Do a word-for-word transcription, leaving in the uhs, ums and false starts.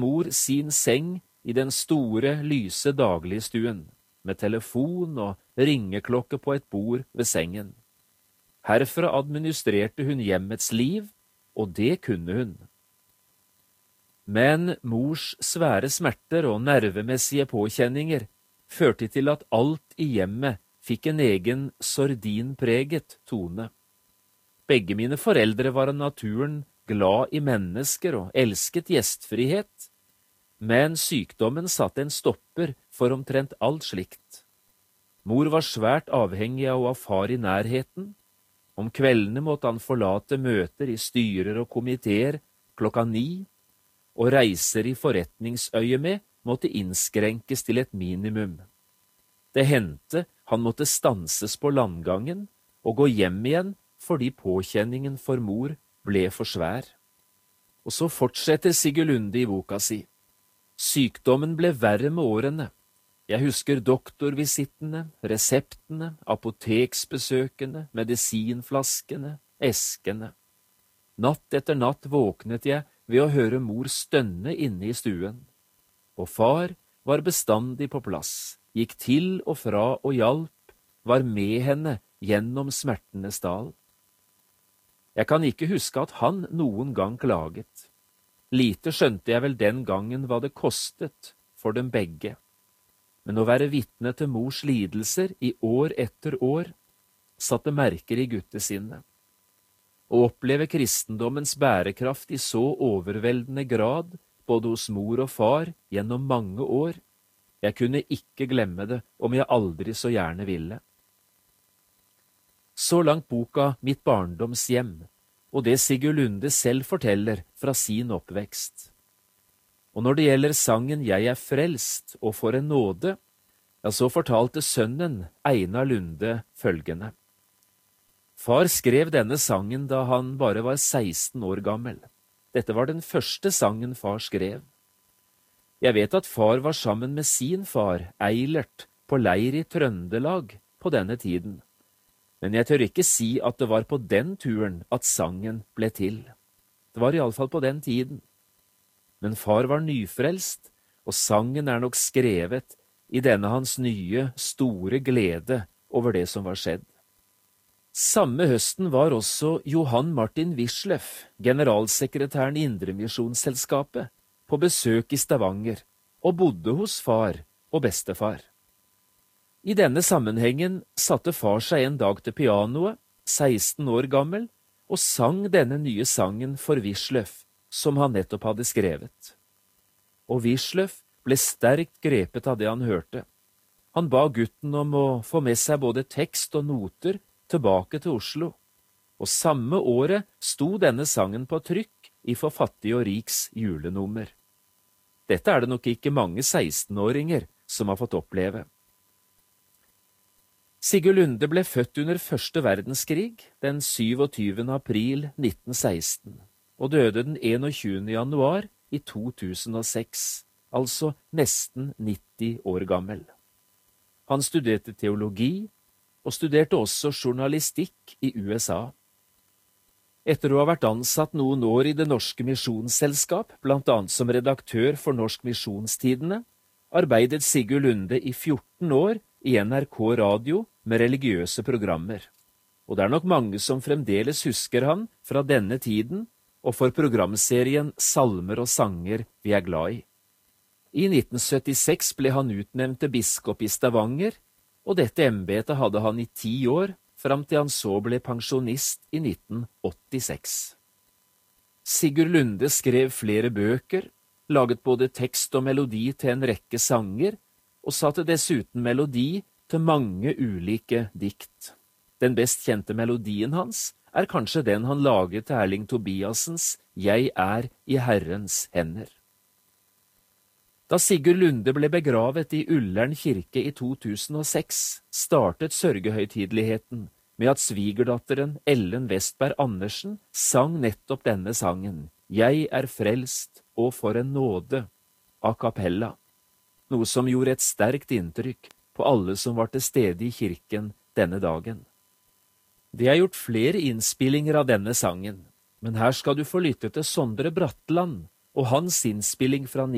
mor sin seng i den store, lyse dagligstuen, med telefon og ringeklokke på et bord ved sengen. Herfra administrerte hun hjemmets liv, og det kunne hun. Men mors svære smerter og nervemessige påkjenninger førte til at alt i hjemmet fikk en egen sordinpreget tone. Begge mine foreldre var av naturen glad i mennesker og elsket gjestfrihet, men sykdommen satte en stopper for omtrent alt slikt. Mor var svært avhengig av å ha far i nærheten. Om kveldene måtte han forlate møter i styrer og komiteer klokka ni, og reiser i forretningsøyemed måtte innskrenkes til et minimum. Det hendte han måtte stanses på landgangen og gå hjem igjen fordi påkjenningen for mor ble for svær. Og så fortsetter Sigurd Lunde i boka si. Sykdommen ble verre med årene. Jeg husker doktorvisittene, reseptene, apoteksbesøkene, medisinflaskene, eskene. Natt etter natt våknet jeg ved å høre mor stønne inne i stuen. Og far var bestandig på plass, gikk til og fra og hjalp, var med henne gjennom smertenes dal. Jeg kan ikke huske at han noen gang klaget. Lite skjønte jeg vel den gangen hva det kostet for dem begge. Men å være vitne til mors lidelser i år etter år satte merker i guttesinnet. Å oppleve kristendommens bærekraft i så overveldende grad, både hos mor og far, gjennom mange år, jeg kunne ikke glemme det om jeg aldri så gjerne ville. Så langt boka Mitt barndomshjem, og det Sigurd Lunde selv forteller fra sin oppvekst. Og når det gjelder sangen Jeg er frelst og for en nåde, ja, så fortalte sønnen Einar Lunde følgende. Far skrev denne sangen da han bare var seksten år gammel. Dette var den første sangen far skrev. Jeg vet at far var sammen med sin far, Eilert, på leir i Trøndelag på denne tiden. Men jeg tør ikke si at det var på den turen at sangen ble til. Det var i alle fall på den tiden. Men far var nyfrelst, og sangen er nok skrevet i denne hans nye, store glede over det som var skjedd. Samme høsten var også Johan Martin Wisløff, generalsekretæren i Indremisjonsselskapet, på besøk i Stavanger, og bodde hos far og bestefar. I denne sammenhengen satte far seg en dag til pianoet, seksten år gammel, og sang denne nye sangen for Wisløff, som han nettopp hadde skrevet. Og Wisløff ble sterkt grepet av det han hørte. Han ba gutten om å få med seg både tekst og noter tilbake til Oslo, og samme året sto denne sangen på trykk i For fattig og riks julenummer. Dette er det nok ikke mange sekstenåringer som har fått oppleve. Sigurd Lunde ble født under første verdenskrig den syvogtyvende april nitten seksten, og døde den enogtjuende januar i to tusen og seks, altså nesten nitti år gammel. Han studerte teologi, og studerte også journalistikk i U S A. Etter å ha vært ansatt noen år i Det Norske Misjonsselskap, blant annet som redaktør for Norsk Misjonstidene, arbeidet Sigurd Lunde i fjorten år i N R K Radio med religiøse programmer. Og det er nok mange som fremdeles husker han fra denne tiden og for programserien Salmer og sanger vi er glad i. I nitten syttiseks ble han utnevnt til biskop i Stavanger, og dette embetet hadde han i ti år, fram til han så ble pensjonist i nitten åttiseks. Sigurd Lunde skrev flere bøker, laget både tekst og melodi til en rekke sanger, og satte dessuten melodi til mange ulike dikt. Den best kjente melodien hans er kanskje den han laget til Erling Tobiasens Jeg er i Herrens hender. Da Sigurd Lunde ble begravet i Ullern kirke i to tusen og seks, startet sørgehøytideligheten med at svigerdatteren Ellen Westberg Andersen sang nettopp denne sangen, Jeg er frelst og for en nåde, a cappella, noe som gjorde et sterkt inntrykk på alle som var til stede i kirken denne dagen. Det er gjort flere innspillinger av denne sangen, men her skal du få lytte til Sondre Bratland og hans innspilling fra